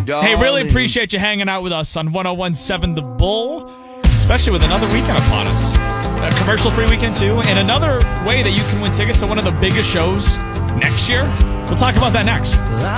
Hey, really appreciate you hanging out with us on 101.7 The Bull, especially with another weekend upon us. A commercial-free weekend, too, and another way that you can win tickets to one of the biggest shows next year. We'll talk about that next.